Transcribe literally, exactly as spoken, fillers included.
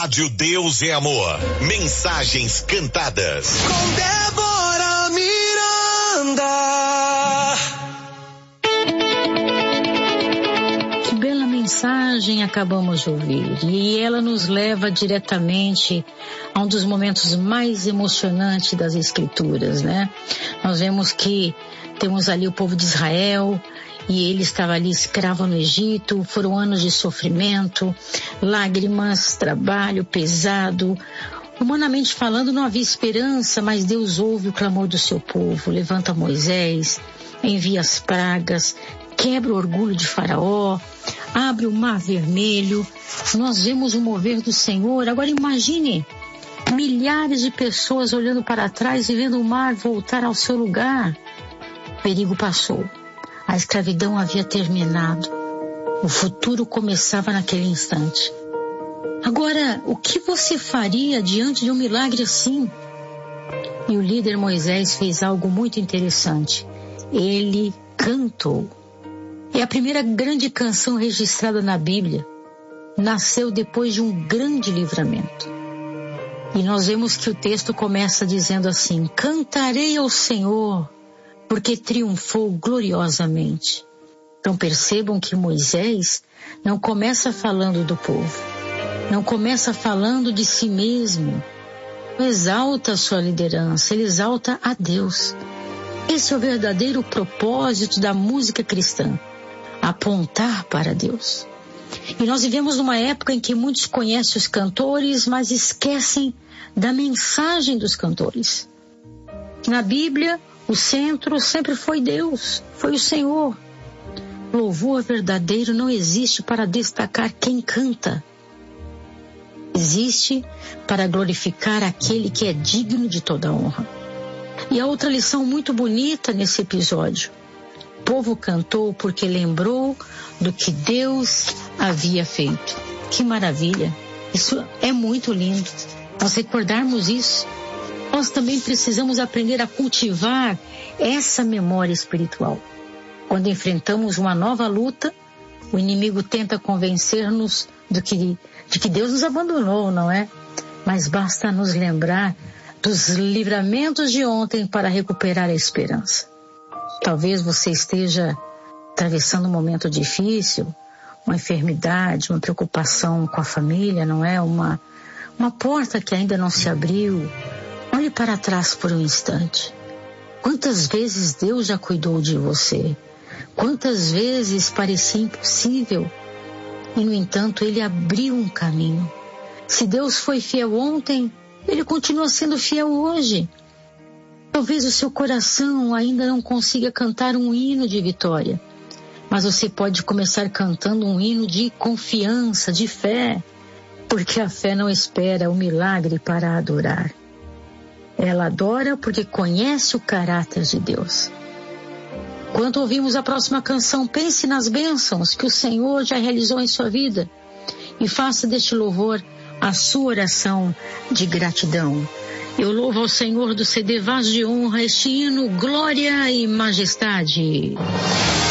Rádio Deus é Amor. Mensagens cantadas. Com Débora Miranda. Que bela mensagem acabamos de ouvir. E ela nos leva diretamente a um dos momentos mais emocionantes das Escrituras, né? Nós vemos que temos ali o povo de Israel, e ele estava ali escravo no Egito. Foram anos de sofrimento, lágrimas, trabalho pesado. Humanamente falando, não havia esperança, mas Deus ouve o clamor do seu povo, levanta Moisés, envia as pragas, quebra o orgulho de Faraó, abre o mar vermelho. Nós vemos o mover do Senhor. Agora imagine milhares de pessoas olhando para trás e vendo o mar voltar ao seu lugar. O perigo passou. A escravidão havia terminado. O futuro começava naquele instante. Agora, o que você faria diante de um milagre assim? E o líder Moisés fez algo muito interessante. Ele cantou. É a primeira grande canção registrada na Bíblia. Nasceu depois de um grande livramento. E nós vemos que o texto começa dizendo assim: cantarei ao Senhor, porque triunfou gloriosamente. Então percebam que Moisés não começa falando do povo, não começa falando de si mesmo, não exalta a sua liderança, ele exalta a Deus. Esse é o verdadeiro propósito da música cristã, apontar para Deus. E nós vivemos numa época em que muitos conhecem os cantores, mas esquecem da mensagem dos cantores. Na Bíblia, o centro sempre foi Deus, foi o Senhor. Louvor verdadeiro não existe para destacar quem canta. Existe para glorificar aquele que é digno de toda honra. E a outra lição muito bonita nesse episódio: o povo cantou porque lembrou do que Deus havia feito. Que maravilha! Isso é muito lindo, nós recordarmos isso. Nós também precisamos aprender a cultivar essa memória espiritual. Quando enfrentamos uma nova luta, o inimigo tenta convencer-nos do que, de que Deus nos abandonou, não é? Mas basta nos lembrar dos livramentos de ontem para recuperar a esperança. Talvez você esteja atravessando um momento difícil, uma enfermidade, uma preocupação com a família, não é? Uma, uma porta que ainda não se abriu. Olhe para trás por um instante. Quantas vezes Deus já cuidou de você? Quantas vezes parecia impossível? E, no entanto, Ele abriu um caminho. Se Deus foi fiel ontem, Ele continua sendo fiel hoje. Talvez o seu coração ainda não consiga cantar um hino de vitória, mas você pode começar cantando um hino de confiança, de fé, porque a fé não espera o milagre para adorar. Ela adora porque conhece o caráter de Deus. Quando ouvimos a próxima canção, pense nas bênçãos que o Senhor já realizou em sua vida e faça deste louvor a sua oração de gratidão. Eu louvo ao Senhor do C D Vaz de Honra este hino, Glória e Majestade.